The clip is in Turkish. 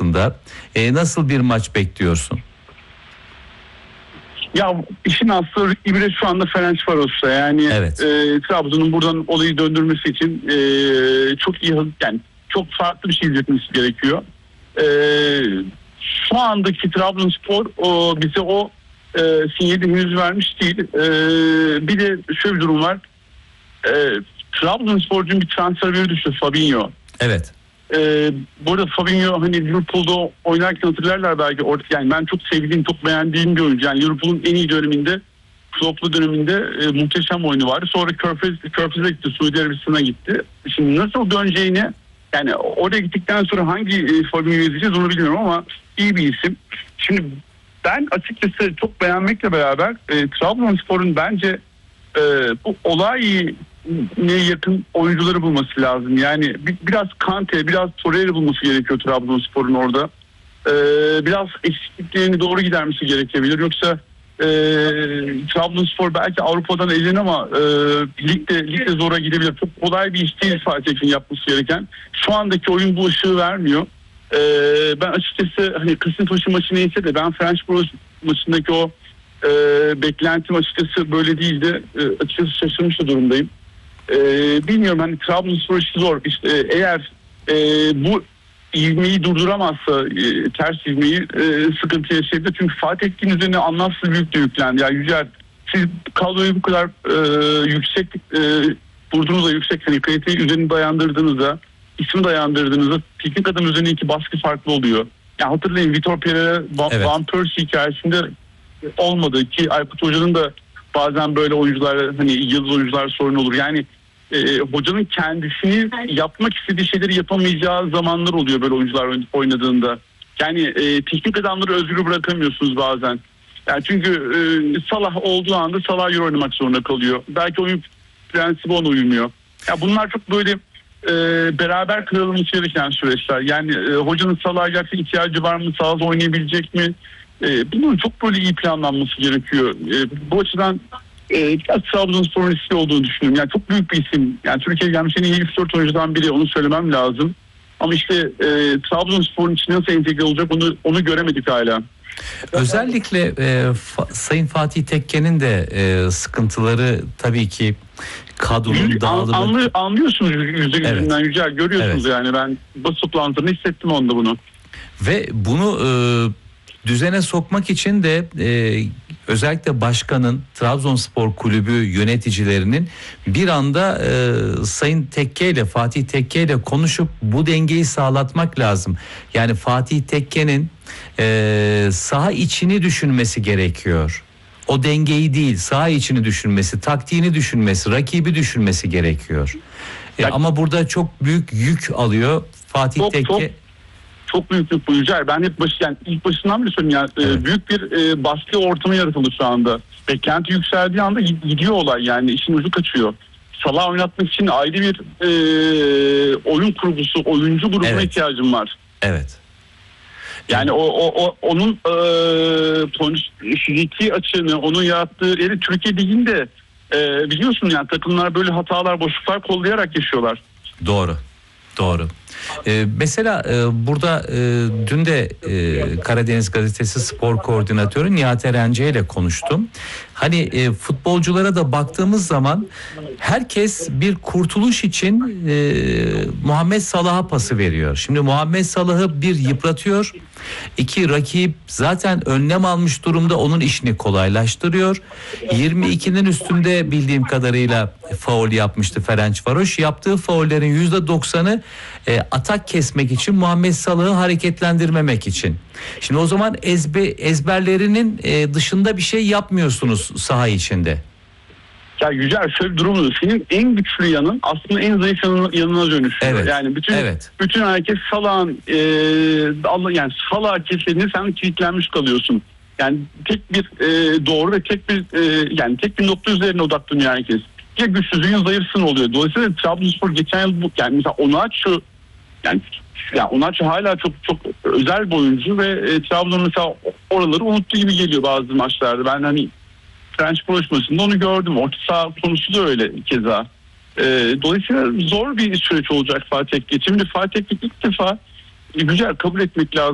aslında. Nasıl bir maç bekliyorsun? Ya işin aslı İbre şu anda Ferencvaros'ta. Yani Evet. Trabzon'un buradan olayı döndürmesi için çok iyi, yani çok farklı bir şey izletmesi gerekiyor. Şu andaki Trabzonspor bize o sinyali henüz vermiş değil. Bir de şöyle bir durum var. Trabzonspor'cunun bir transferi düştü, Fabinho. Evet. Burada Fabinho hani Liverpool'da oynarken hatırlarlar belki. Yani ben çok sevdiğim, çok beğendiğim bir oyuncu. Yani Liverpool'un en iyi döneminde, Klopp'lu döneminde muhteşem oyunu vardı. Sonra Körfez'e gitti, Suudi Arabistan'a gitti. Şimdi nasıl döneceğini, yani oraya gittikten sonra hangi Fabinho'yu izleyeceğiz onu bilmiyorum ama iyi bir isim. Şimdi ben açıkçası çok beğenmekle beraber Trabzonspor'un bence bu olay ne yakın oyuncuları bulması lazım. Yani biraz Kante, biraz Torreira bulması gerekiyor Trabzonspor'un orada. Biraz eksikliklerini doğru gidermesi gerekebilir. Yoksa Trabzonspor belki Avrupa'dan elin ama ligde zora gidebilir. Çok kolay bir iş değil Fatih'in yapması gereken. Şu andaki oyun bu ışığı vermiyor. Ben açıkçası hani Kasımpaşa maçı neyse de ben Fenerbahçe maçındaki o beklentim açıkçası böyle değildi. Açıkçası şaşırmış da durumdayım. Bilmiyorum, hani Trabzonspor işi zor. İşte eğer bu ivmeyi durduramazsa, ters ivmeyi sıkıntı yaşayabilir. Çünkü Fatih Tekin üzerine anlamsız büyük de yüklendi. Yani Yücel, siz kadroyu bu kadar yüksek vurduğunuzda, yüksek hani kaliteyi üzerine dayandırdığınızda, ismi dayandırdığınızda teknik adam üzerindeki baskı farklı oluyor. Yani hatırlayın, Vitor Pereira, Evet. Van Persie hikayesinde olmadı ki Aykut Hoca'nın da bazen böyle oyuncular, hani yıldız oyuncular sorun olur. Yani hocanın kendisini yapmak istediği şeyleri yapamayacağı zamanlar oluyor böyle oyuncular oynadığında. Yani teknik adamları özgür bırakamıyorsunuz bazen. Yani çünkü Salah olduğu anda Salah Euro oynamak zorunda kalıyor. Belki oyun prensibi ona uymuyor. Ya bunlar çok böyle beraber kırılması gereken süreçler. Yani hocanın Salah'a gerçekten ihtiyacı var mı? Sahada oynayabilecek mi? Bunun çok böyle iyi planlanması gerekiyor. Bu açıdan biraz Trabzonspor'un riskli olduğunu düşünüyorum. Yani çok büyük bir isim. Yani Türkiye'ye gelmiş en iyi 3-4 oyuncudan biri, onu söylemem lazım. Ama işte Trabzonspor'un içine nasıl entegre olacak onu göremedik hala. Özellikle Sayın Fatih Tekke'nin de sıkıntıları tabii ki kadronun dağılımı. Anlıyorsunuz yüzünden, Evet. Yücel, görüyorsunuz. Evet. Yani ben basın toplantılarında hissettim onda bunu. Ve bunu düzene sokmak için de özellikle başkanın, Trabzonspor Kulübü yöneticilerinin bir anda Sayın Tekke ile, Fatih Tekke ile konuşup bu dengeyi sağlatmak lazım. Yani Fatih Tekke'nin saha içini düşünmesi gerekiyor. O dengeyi değil, saha içini düşünmesi, taktiğini düşünmesi, rakibi düşünmesi gerekiyor. Ama burada çok büyük yük alıyor Fatih Tekke. Çok büyük bir Yücel. Ben hep ilk başından beri söylüyorum. Yani, evet. Büyük bir baskı ortamı yaratıldı şu anda. Beklenti yükseldiği anda gidiyor olay, yani işin ucu kaçıyor. Salah'ı oynatmak için ayrı bir oyun kurgusu, oyuncu grubuna ihtiyacım var. Evet. Yani onun fiziki açığını, onun yarattığı yeri Türkiye Ligi'nde biliyorsun, yani takımlar böyle hatalar, boşluklar kollayarak yaşıyorlar. Doğru. Mesela burada dün de Karadeniz Gazetesi spor koordinatörü Nihat Erenci ile konuştum. Hani futbolculara da baktığımız zaman herkes bir kurtuluş için Muhammed Salah'a pası veriyor. Şimdi Muhammed Salah'ı bir yıpratıyor. İki, rakip zaten önlem almış durumda, onun işini kolaylaştırıyor. 22'nin üstünde bildiğim kadarıyla faul yapmıştı Ferencvaros. Yaptığı faullerin %90'ı atak kesmek için, Muhammed Salah'ı hareketlendirmemek için. Şimdi o zaman ezberlerinin dışında bir şey yapmıyorsunuz saha içinde. Ya Yücel, şöyle bir durum oluyor. Senin en güçlü yanın aslında en zayıf yanına dönüşüyor. Evet. Yani bütün herkes Salah'ın yani Salah kesildiğinde sen kilitlenmiş kalıyorsun. Yani tek bir doğru ve tek bir nokta üzerine odaklanıyor herkes. Ya güçsüzün ya zayıfsın oluyor. Dolayısıyla Trabzonspor geçen yıl yani mesela Onaçu hala çok özel bir oyuncu ve Trabzon mesela oraları unuttu gibi geliyor bazı maçlarda. Ben hani Fenerbahçe maçında onu gördüm. Orta saha konusu da öyle keza. Dolayısıyla zor bir süreç olacak Fatih Tekke. Şimdi Fatih Tekke ilk defa güzel kabul etmek lazım.